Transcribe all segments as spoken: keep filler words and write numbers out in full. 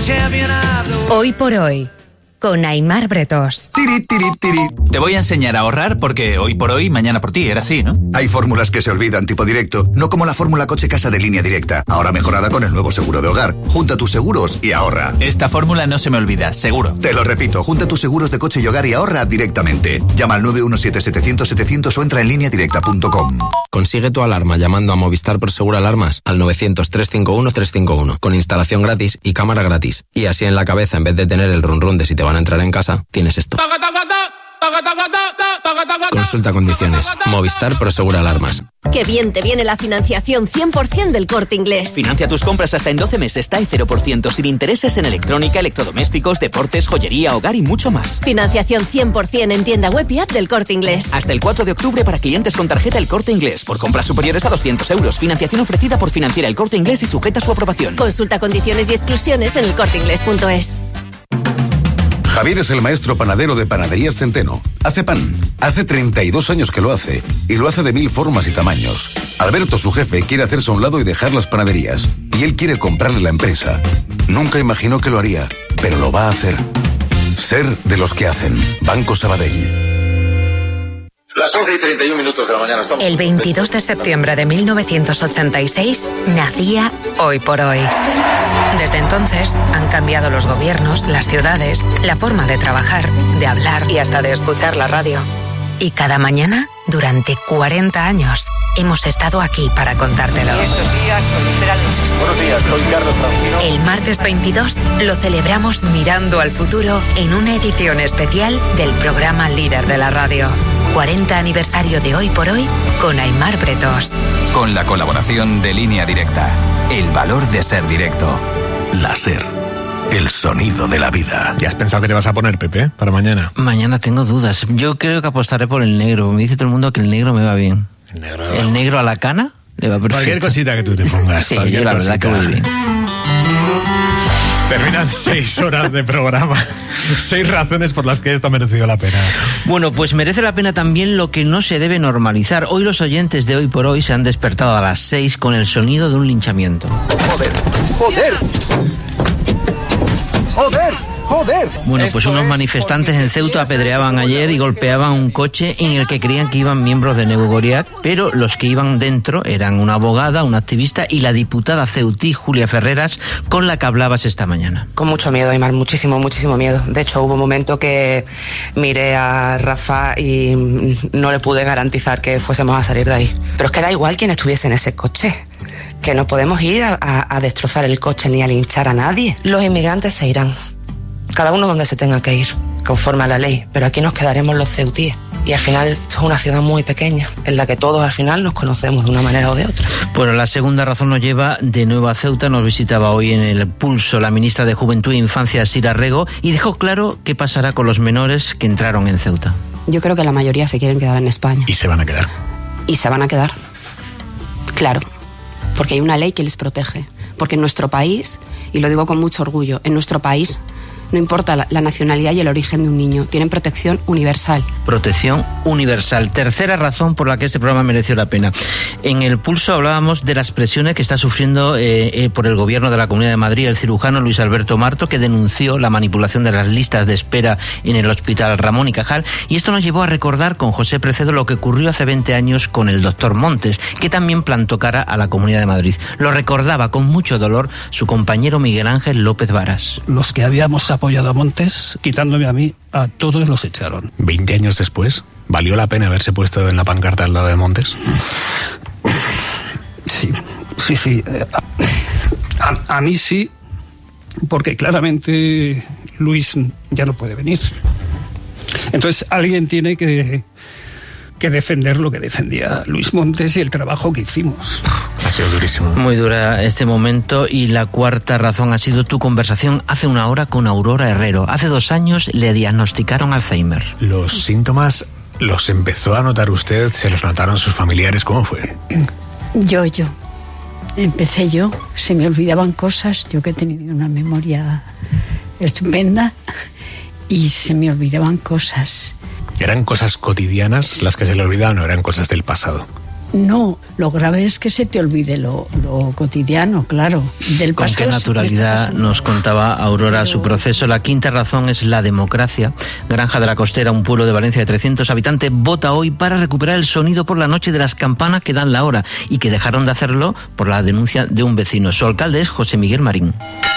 Hoy por hoy, con Aimar Bretós. Tiri, tiri, tiri. Te voy a enseñar a ahorrar porque hoy por hoy, mañana por ti, era así, ¿no? Hay fórmulas que se olvidan, tipo directo, no como la fórmula coche casa de Línea Directa, ahora mejorada con el nuevo seguro de hogar. Junta tus seguros y ahorra. Esta fórmula no se me olvida, seguro. Te lo repito, junta tus seguros de coche y hogar y ahorra directamente. Llama al nueve uno siete setecientos setecientos o entra en línea directa punto com. Consigue tu alarma llamando a Movistar Prosegur Alarmas al novecientos, trescientos cincuenta y uno, trescientos cincuenta y uno, con instalación gratis y cámara gratis. Y así en la cabeza, en vez de tener el run run de si te van a entrar en casa, tienes esto. Consulta condiciones. Movistar Prosegur Alarmas. Qué bien te viene la financiación cien por ciento del Corte Inglés. Financia tus compras hasta en doce meses, TAE cero por ciento, sin intereses en electrónica, electrodomésticos, deportes, joyería, hogar y mucho más. Financiación cien por ciento en tienda web y app del Corte Inglés. Hasta el cuatro de octubre para clientes con tarjeta El Corte Inglés. Por compras superiores a doscientos euros. Financiación ofrecida por Financiera El Corte Inglés y sujeta a su aprobación. Consulta condiciones y exclusiones en el corte inglés punto es. Javier es el maestro panadero de Panaderías Centeno. Hace pan. Hace treinta y dos años que lo hace. Y lo hace de mil formas y tamaños. Alberto, su jefe, quiere hacerse a un lado y dejar las panaderías. Y él quiere comprarle la empresa. Nunca imaginó que lo haría, pero lo va a hacer. Ser de los que hacen. Banco Sabadell. Las once y treinta y un minutos de la mañana estamos... El veintidós de septiembre de mil novecientos ochenta y seis nacía Hoy por Hoy. Desde entonces han cambiado los gobiernos, las ciudades, la forma de trabajar, de hablar y hasta de escuchar la radio. Y cada mañana, durante cuarenta años, hemos estado aquí para contártelo. Y estos días proliferan los... Buenos días, soy Carlos Francino. El martes veintidós lo celebramos mirando al futuro en una edición especial del programa líder de la radio. cuarenta aniversario de Hoy por Hoy con Aimar Bretós. Con la colaboración de Línea Directa. El valor de ser directo. La SER. El sonido de la vida. ¿Ya has pensado que te vas a poner, Pepe, para mañana? Mañana tengo dudas. Yo creo que apostaré por el negro. Me dice todo el mundo que el negro me va bien. El negro, el negro a la cana le va perfecto. Cualquier cosita que tú te pongas. Sí, yo la verdad que muy bien. Terminan seis horas de programa. Seis razones por las que esto ha merecido la pena. Bueno, pues merece la pena también lo que no se debe normalizar. Hoy los oyentes de Hoy por Hoy se han despertado a las seis con el sonido de un linchamiento. Joder, joder. Joder, joder. Bueno, pues unos manifestantes en Ceuta apedreaban ayer y golpeaban un coche en el que creían que iban miembros de Negu Goriak, pero los que iban dentro eran una abogada, una activista y la diputada ceutí Julia Ferreras, con la que hablabas esta mañana. Con mucho miedo, Aimar, muchísimo, muchísimo miedo. De hecho, hubo un momento que miré a Rafa y no le pude garantizar que fuésemos a salir de ahí. Pero es que da igual quién estuviese en ese coche, que no podemos ir a, a, a destrozar el coche ni a linchar a nadie. Los inmigrantes se irán, cada uno donde se tenga que ir, conforme a la ley, pero aquí nos quedaremos los ceutíes. Y al final esto es una ciudad muy pequeña, en la que todos al final nos conocemos de una manera o de otra. Bueno, la segunda razón nos lleva de nuevo a Ceuta. Nos visitaba hoy en el Pulso la ministra de Juventud e Infancia, Sira Rego, y dejó claro qué pasará con los menores que entraron en Ceuta. Yo creo que la mayoría se quieren quedar en España. Y se van a quedar. Y se van a quedar, claro, porque hay una ley que les protege. Porque en nuestro país, y lo digo con mucho orgullo, en nuestro país no importa la, la nacionalidad y el origen de un niño, tienen protección universal. Protección universal. Tercera razón por la que este programa mereció la pena. En el Pulso hablábamos de las presiones que está sufriendo eh, eh, por el gobierno de la Comunidad de Madrid el cirujano Luis Alberto Marto, que denunció la manipulación de las listas de espera en el Hospital Ramón y Cajal, y esto nos llevó a recordar con José Precedo lo que ocurrió hace veinte años con el doctor Montes, que también plantó cara a la Comunidad de Madrid. Lo recordaba con mucho dolor su compañero Miguel Ángel López Varas. Los que habíamos apoyado a Montes, quitándome a mí, a todos los echaron. Veinte años después, ¿valió la pena haberse puesto en la pancarta al lado de Montes? Sí, sí, sí. A, a mí sí, porque claramente Luis ya no puede venir. Entonces alguien tiene que, que defender lo que defendía Luis Montes y el trabajo que hicimos. Ha sido durísimo. Muy dura este momento. Y la cuarta razón ha sido tu conversación hace una hora con Aurora Herrero. Hace dos años le diagnosticaron Alzheimer. ¿Los síntomas los empezó a notar usted? ¿Se los notaron sus familiares? ¿Cómo fue? Yo, yo. Empecé yo. Se me olvidaban cosas. Yo que he tenido una memoria estupenda. Y se me olvidaban cosas. ¿Eran cosas cotidianas las que se le olvidaban o eran cosas del pasado? No, lo grave es que se te olvide lo, lo cotidiano, claro. Del Con qué naturalidad nos contaba Aurora su proceso. La quinta razón es la democracia. Granja de la Costera, un pueblo de Valencia de trescientos habitantes, vota hoy para recuperar el sonido por la noche de las campanas que dan la hora y que dejaron de hacerlo por la denuncia de un vecino. Su alcalde es José Miguel Marín.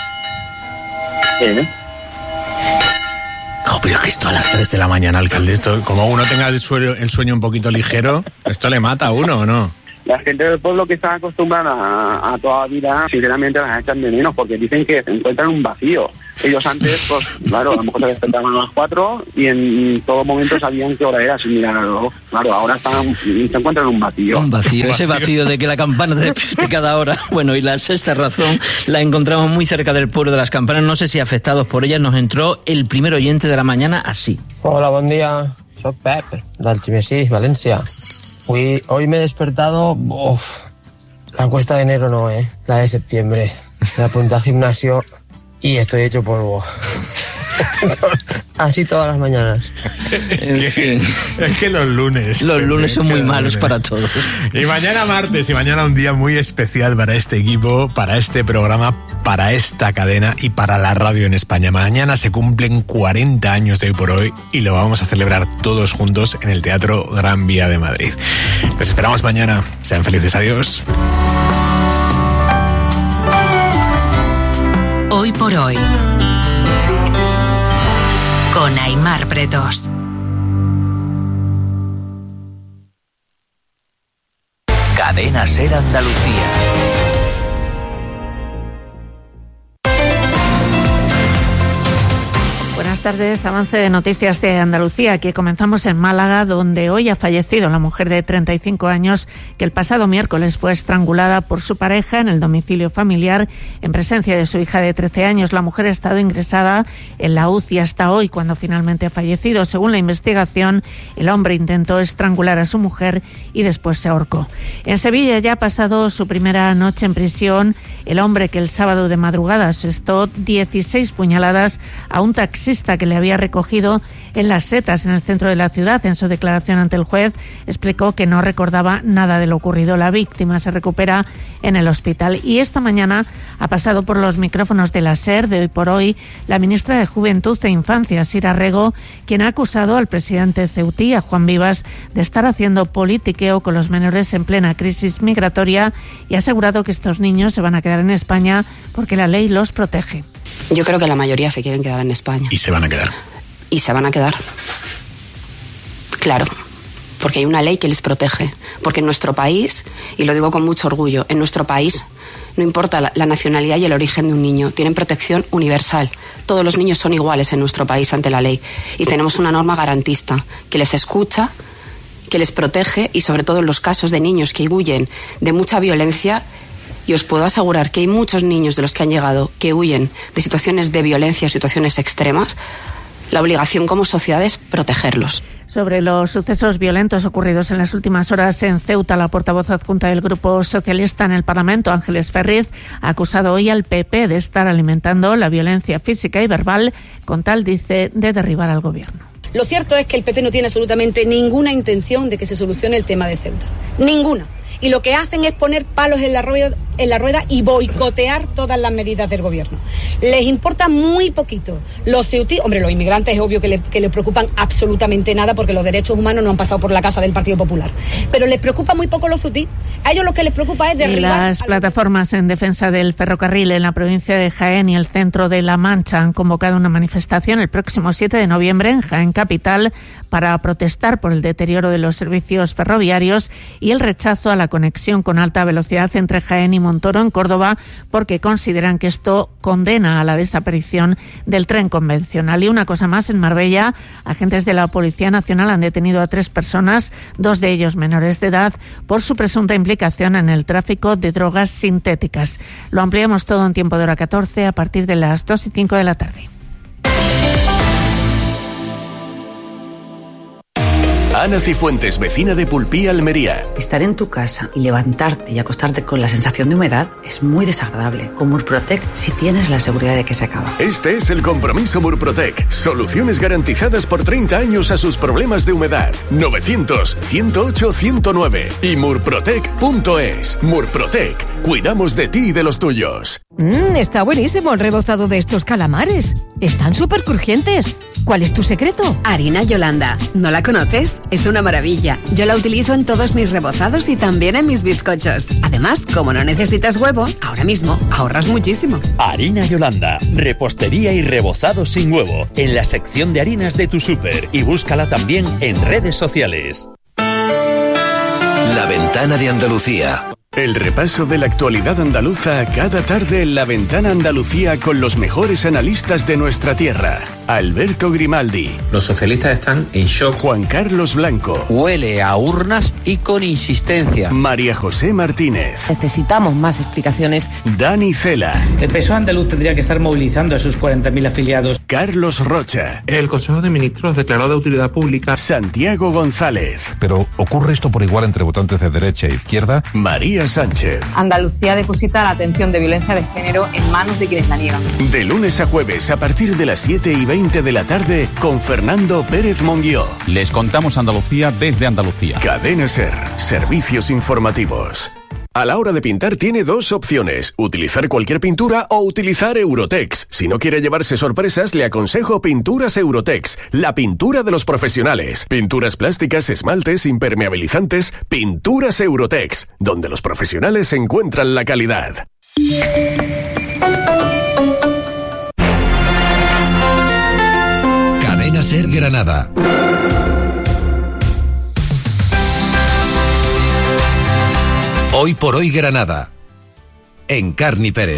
¿Eh? Oh, pero que esto a las tres de la mañana, alcalde, esto, como uno tenga el sueño, el sueño un poquito ligero, ¿esto le mata a uno o no? La gente del pueblo que está acostumbrada a, a toda la vida, sinceramente las echan de menos porque dicen que se encuentran un vacío. Ellos antes, pues claro, a lo mejor se despertaban a las cuatro y en todo momento sabían qué hora era sin mirar al reloj. Claro, ahora están, se encuentran en un vacío. Un vacío, ese vacío de que la campana te despierte cada hora. Bueno, y la sexta razón la encontramos muy cerca del pueblo de las campanas. No sé si afectados por ellas nos entró el primer oyente de la mañana así. Hola, buen día. Soy Pep, del Chimesí, Valencia. Hoy, hoy me he despertado, uf, la cuesta de enero no, eh, la de septiembre. Me apunté al gimnasio y estoy hecho polvo. Así todas las mañanas. Es que, es que los lunes. Los lunes son muy malos para todos. Y mañana martes, y mañana un día muy especial para este equipo, para este programa, para esta cadena y para la radio en España. Mañana se cumplen cuarenta años de Hoy por Hoy y lo vamos a celebrar todos juntos en el Teatro Gran Vía de Madrid. Les esperamos mañana. Sean felices. Adiós. Hoy por Hoy. Con Aimar Bretos. Cadena Ser Andalucía. Buenas tardes, avance de noticias de Andalucía. Aquí comenzamos en Málaga, donde hoy ha fallecido la mujer de treinta y cinco años que el pasado miércoles fue estrangulada por su pareja en el domicilio familiar en presencia de su hija de trece años. La mujer ha estado ingresada en la U C I hasta hoy, cuando finalmente ha fallecido. Según la investigación, el hombre intentó estrangular a su mujer y después se ahorcó. En Sevilla ya ha pasado su primera noche en prisión el hombre que el sábado de madrugada asestó dieciséis puñaladas a un taxista que le había recogido en Las Setas, en el centro de la ciudad. En su declaración ante el juez explicó que no recordaba nada de lo ocurrido. La víctima se recupera en el hospital. Y esta mañana ha pasado por los micrófonos de la SER de Hoy por Hoy la ministra de Juventud e Infancia, Sira Rego, quien ha acusado al presidente ceutí, a Juan Vivas, de estar haciendo politiqueo con los menores en plena crisis migratoria y ha asegurado que estos niños se van a quedar en España porque la ley los protege. Yo creo que la mayoría se quieren quedar en España. Y se van a quedar. Y se van a quedar. Claro, porque hay una ley que les protege. Porque en nuestro país, y lo digo con mucho orgullo, en nuestro país no importa la, la nacionalidad y el origen de un niño, tienen protección universal. Todos los niños son iguales en nuestro país ante la ley. Y tenemos una norma garantista que les escucha, que les protege y sobre todo en los casos de niños que huyen de mucha violencia. Y os puedo asegurar que hay muchos niños de los que han llegado que huyen de situaciones de violencia, situaciones extremas. La obligación como sociedad es protegerlos. Sobre los sucesos violentos ocurridos en las últimas horas en Ceuta, la portavoz adjunta del Grupo Socialista en el Parlamento, Ángeles Ferriz, ha acusado hoy al P P de estar alimentando la violencia física y verbal con tal, dice, de derribar al gobierno. Lo cierto es que el P P no tiene absolutamente ninguna intención de que se solucione el tema de Ceuta. Ninguna. Y lo que hacen es poner palos en la rueda, en la rueda y boicotear todas las medidas del gobierno. Les importa muy poquito. Los ceutí, hombre, los inmigrantes es obvio que, le, que les preocupan absolutamente nada porque los derechos humanos no han pasado por la casa del Partido Popular. Pero les preocupa muy poco los ceutí. A ellos lo que les preocupa es derribar... Las plataformas en defensa del ferrocarril en la provincia de Jaén y el centro de La Mancha han convocado una manifestación el próximo siete de noviembre en Jaén Capital para protestar por el deterioro de los servicios ferroviarios y el rechazo a la conexión con alta velocidad entre Jaén y Montoro en Córdoba, porque consideran que esto condena a la desaparición del tren convencional. Y una cosa más, en Marbella, agentes de la Policía Nacional han detenido a tres personas, dos de ellos menores de edad, por su presunta implicación en el tráfico de drogas sintéticas. Lo ampliamos todo en tiempo de hora catorce a partir de las dos y cinco de la tarde. Ana Cifuentes, vecina de Pulpí, Almería. Estar en tu casa y levantarte y acostarte con la sensación de humedad es muy desagradable. Con Murprotec sí tienes la seguridad de que se acaba. Este es el compromiso Murprotec. Soluciones garantizadas por treinta años a sus problemas de humedad. novecientos, ciento ocho, ciento nueve y murprotec punto es. Murprotec. Cuidamos de ti y de los tuyos. Mmm, está buenísimo el rebozado de estos calamares. Están súper crujientes. ¿Cuál es tu secreto? Harina Yolanda. ¿No la conoces? Es una maravilla. Yo la utilizo en todos mis rebozados y también en mis bizcochos. Además, como no necesitas huevo, ahora mismo ahorras muchísimo. Harina Yolanda. Repostería y rebozado sin huevo. En la sección de harinas de tu súper. Y búscala también en redes sociales. La Ventana de Andalucía. El repaso de la actualidad andaluza cada tarde en La Ventana Andalucía con los mejores analistas de nuestra tierra. Alberto Grimaldi. Los socialistas están en shock. Juan Carlos Blanco. Huele a urnas y con insistencia. María José Martínez. Necesitamos más explicaciones. Dani Cela. El P S O E andaluz tendría que estar movilizando a sus cuarenta mil afiliados. Carlos Rocha. El Consejo de Ministros declaró de utilidad pública. Santiago González. Pero ¿ocurre esto por igual entre votantes de derecha e izquierda? María Sánchez. Andalucía deposita la atención de violencia de género en manos de quienes la niegan. De lunes a jueves a partir de las siete y veinte de la tarde con Fernando Pérez Monguió. Les contamos Andalucía desde Andalucía. Cadena SER. Servicios informativos. A la hora de pintar tiene dos opciones, utilizar cualquier pintura o utilizar Eurotex. Si no quiere llevarse sorpresas, le aconsejo Pinturas Eurotex, la pintura de los profesionales. Pinturas plásticas, esmaltes, impermeabilizantes, Pinturas Eurotex, donde los profesionales encuentran la calidad. Cadena SER Granada. Hoy por hoy Granada. Encarni Pérez.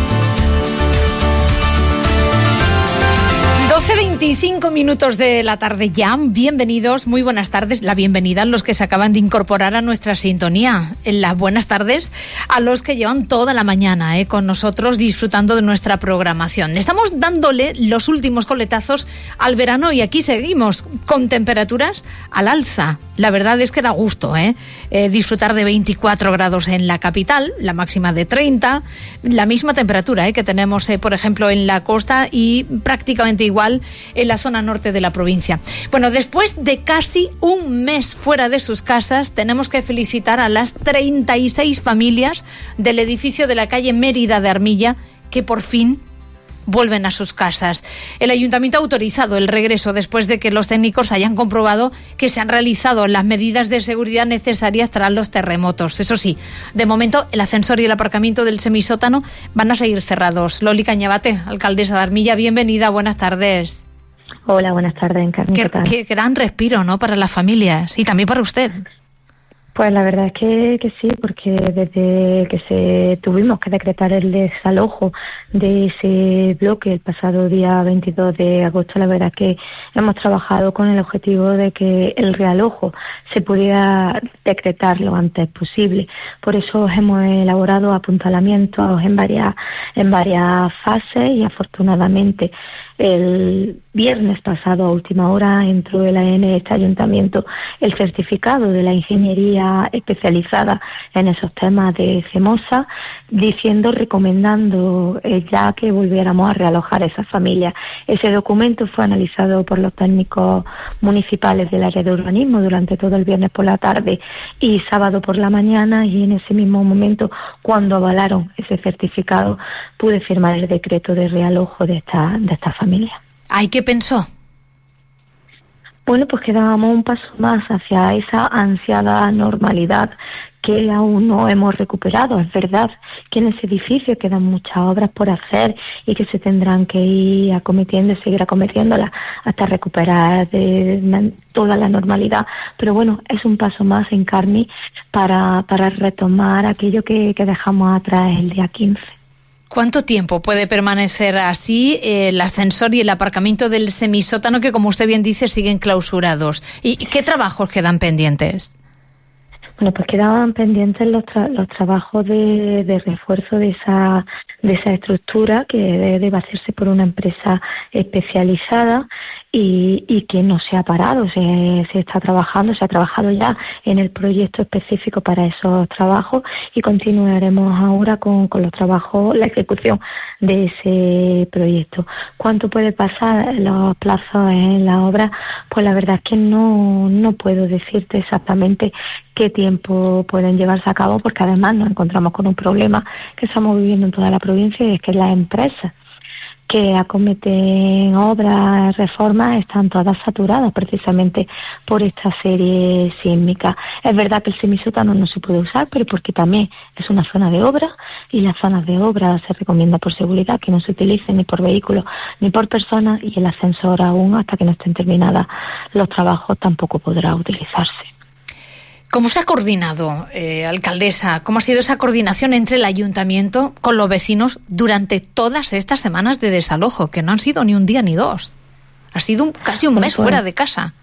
doce veinticinco minutos de la tarde ya. Bienvenidos, muy buenas tardes. La bienvenida a los que se acaban de incorporar a nuestra sintonía. Las buenas tardes a los que llevan toda la mañana eh, con nosotros disfrutando de nuestra programación. Estamos dándole los últimos coletazos al verano y aquí seguimos con temperaturas al alza. La verdad es que da gusto ¿eh? Eh, disfrutar de veinticuatro grados en la capital, la máxima de treinta, la misma temperatura ¿eh? que tenemos, eh, por ejemplo, en la costa y prácticamente igual en la zona norte de la provincia. Bueno, después de casi un mes fuera de sus casas, tenemos que felicitar a las treinta y seis familias del edificio de la calle Mérida de Armilla que por fin vuelven a sus casas. El ayuntamiento ha autorizado el regreso después de que los técnicos hayan comprobado que se han realizado las medidas de seguridad necesarias tras los terremotos. Eso sí, de momento el ascensor y el aparcamiento del semisótano van a seguir cerrados. Loli Cañabate, alcaldesa de Armilla, bienvenida, buenas tardes. Hola, buenas tardes, Encarni. Qué, qué gran respiro, ¿no?, para las familias y también para usted. Pues la verdad es que, que sí, porque desde que se tuvimos que decretar el desalojo de ese bloque el pasado día veintidós de agosto, la verdad es que hemos trabajado con el objetivo de que el realojo se pudiera decretar lo antes posible. Por eso hemos elaborado apuntalamientos en varias, en varias fases y afortunadamente el viernes pasado a última hora entró en la E N este ayuntamiento el certificado de la ingeniería especializada en esos temas de CEMOSA, diciendo, recomendando eh, ya que volviéramos a realojar a esas familias. Ese documento fue analizado por los técnicos municipales del área de urbanismo durante todo el viernes por la tarde y sábado por la mañana, y en ese mismo momento, cuando avalaron ese certificado, pude firmar el decreto de realojo de esta, de esta familia. Ay, ¿qué pensó? Bueno, pues que dábamos un paso más hacia esa ansiada normalidad que aún no hemos recuperado. Es verdad que en ese edificio quedan muchas obras por hacer y que se tendrán que ir acometiendo y seguir acometiéndolas hasta recuperar de toda la normalidad. Pero bueno, es un paso más, Encarni, para, para retomar aquello que, que dejamos atrás el día quince. ¿Cuánto tiempo puede permanecer así eh, el ascensor y el aparcamiento del semisótano que, como usted bien dice, siguen clausurados? ¿Y qué trabajos quedan pendientes? Bueno, pues quedaban pendientes los, tra- los trabajos de, de refuerzo de esa de esa estructura que debe hacerse por una empresa especializada y, y que no se ha parado, se, se está trabajando, se ha trabajado ya en el proyecto específico para esos trabajos y continuaremos ahora con, con los trabajos, la ejecución de ese proyecto. ¿Cuánto puede pasar los plazos en la obra? Pues la verdad es que no, no puedo decirte exactamente qué tiempo pueden llevarse a cabo, porque además nos encontramos con un problema que estamos viviendo en toda la provincia, y es que las empresas que acometen obras, reformas, están todas saturadas precisamente por esta serie sísmica. Es verdad que el semisótano no se puede usar, pero porque también es una zona de obra, y las zonas de obra se recomienda por seguridad que no se utilicen ni por vehículos ni por personas, y el ascensor aún, hasta que no estén terminados los trabajos, tampoco podrá utilizarse. ¿Cómo se ha coordinado, eh, alcaldesa? ¿Cómo ha sido esa coordinación entre el ayuntamiento con los vecinos durante todas estas semanas de desalojo, que no han sido ni un día ni dos? Ha sido un, casi un mes fuera de casa.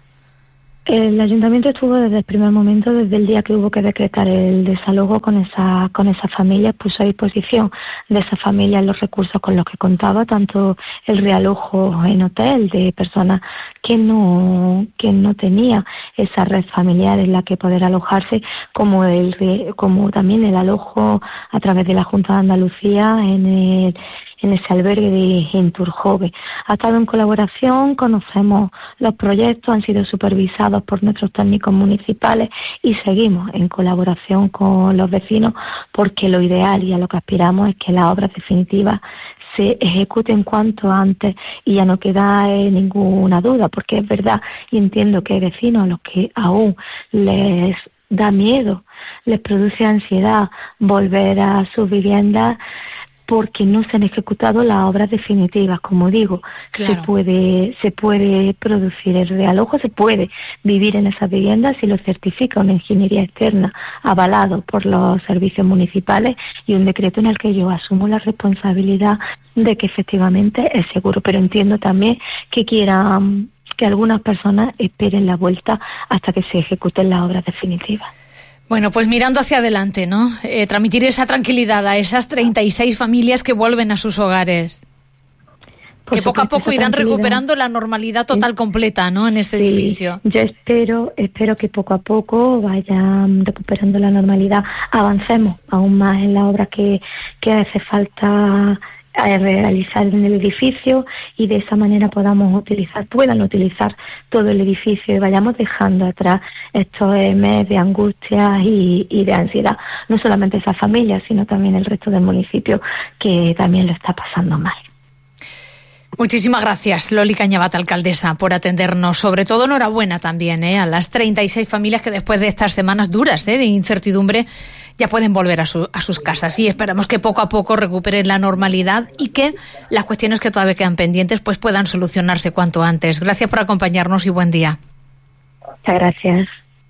El ayuntamiento estuvo desde el primer momento, desde el día que hubo que decretar el desalojo, con esa con esa familia, puso a disposición de esa familia los recursos con los que contaba, tanto el realojo en hotel de personas que no que no tenía esa red familiar en la que poder alojarse, como el como también el alojo a través de la Junta de Andalucía en el en ese albergue de Enturjove. Ha estado en colaboración, conocemos los proyectos, han sido supervisados por nuestros técnicos municipales y seguimos en colaboración con los vecinos, porque lo ideal y a lo que aspiramos es que las obras definitivas se ejecuten cuanto antes, y ya no queda eh, ninguna duda, porque es verdad y entiendo que hay vecinos a los que aún les da miedo, les produce ansiedad volver a sus viviendas, porque no se han ejecutado las obras definitivas. Como digo, claro, se puede se puede producir el realojo, se puede vivir en esas viviendas si lo certifica una ingeniería externa avalado por los servicios municipales y un decreto en el que yo asumo la responsabilidad de que efectivamente es seguro. Pero entiendo también que quieran que algunas personas esperen la vuelta hasta que se ejecuten las obras definitivas. Bueno, pues mirando hacia adelante, ¿no? Eh, transmitir esa tranquilidad a esas treinta y seis familias que vuelven a sus hogares. Por que poco a poco irán recuperando la normalidad total completa, ¿no? En este sí, edificio. Yo espero, espero que poco a poco vayan recuperando la normalidad. Avancemos aún más en la obra que, que hace falta a realizar en el edificio, y de esa manera podamos utilizar, puedan utilizar todo el edificio, y vayamos dejando atrás estos meses de angustia y, y de ansiedad, no solamente esa familia, sino también el resto del municipio, que también lo está pasando mal. Muchísimas gracias, Loli Cañabate, alcaldesa, por atendernos. Sobre todo enhorabuena también ¿eh? a las treinta y seis familias que después de estas semanas duras ¿eh? de incertidumbre ya pueden volver a, su, a sus casas, y esperamos que poco a poco recuperen la normalidad y que las cuestiones que todavía quedan pendientes pues puedan solucionarse cuanto antes. Gracias por acompañarnos y buen día. Muchas gracias.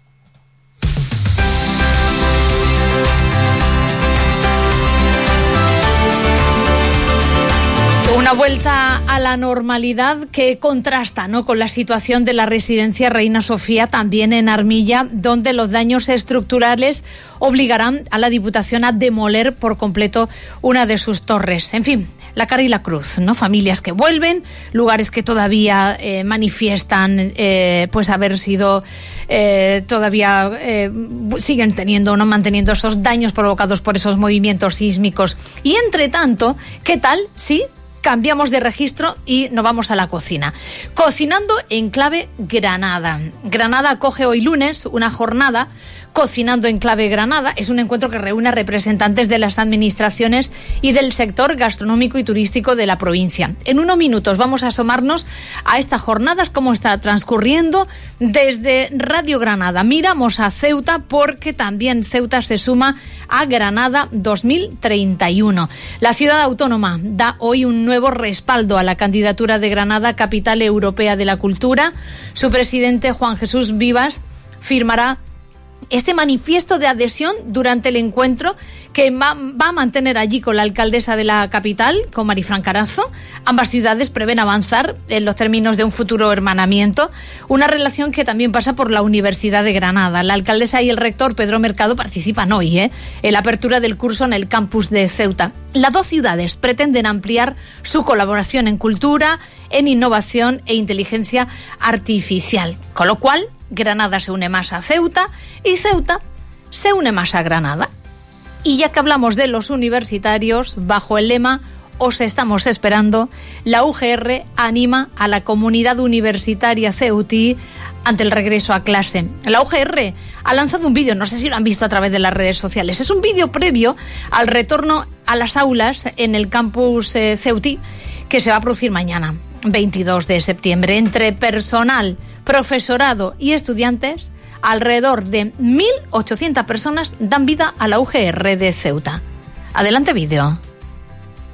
Una vuelta a la normalidad que contrasta, ¿no?, con la situación de la residencia Reina Sofía, también en Armilla, donde los daños estructurales obligarán a la Diputación a demoler por completo una de sus torres. En fin, la cara y la cruz, ¿no? Familias que vuelven, lugares que todavía eh, manifiestan eh, pues haber sido eh, todavía eh, siguen teniendo, no manteniendo esos daños provocados por esos movimientos sísmicos. Y entre tanto, ¿qué tal si cambiamos de registro y nos vamos a la cocina? Cocinando en clave Granada. Granada acoge hoy lunes una jornada Cocinando en clave Granada. Es un encuentro que reúne a representantes de las administraciones y del sector gastronómico y turístico de la provincia. En unos minutos vamos a asomarnos a estas jornadas, cómo está transcurriendo desde Radio Granada. Miramos a Ceuta porque también Ceuta se suma a Granada dos mil treinta y uno. La ciudad autónoma da hoy un nuevo respaldo a la candidatura de Granada Capital Europea de la Cultura. Su presidente, Juan Jesús Vivas, firmará ese manifiesto de adhesión durante el encuentro que va, va a mantener allí con la alcaldesa de la capital, con Marifran Carazo. Ambas ciudades prevén avanzar en los términos de un futuro hermanamiento, una relación que también pasa por la Universidad de Granada. La alcaldesa y el rector Pedro Mercado participan hoy ¿eh? en la apertura del curso en el campus de Ceuta. Las dos ciudades pretenden ampliar su colaboración en cultura, en innovación e inteligencia artificial, con lo cual Granada se une más a Ceuta y Ceuta se une más a Granada. Y ya que hablamos de los universitarios, bajo el lema "Os estamos esperando", la U G R anima a la comunidad universitaria ceutí ante el regreso a clase. La U G R ha lanzado un vídeo, no sé si lo han visto a través de las redes sociales, es un vídeo previo al retorno a las aulas en el campus eh, ceutí, que se va a producir mañana, veintidós de septiembre. Entre personal, profesorado y estudiantes, alrededor de mil ochocientas personas dan vida a la U G R de Ceuta. Adelante vídeo.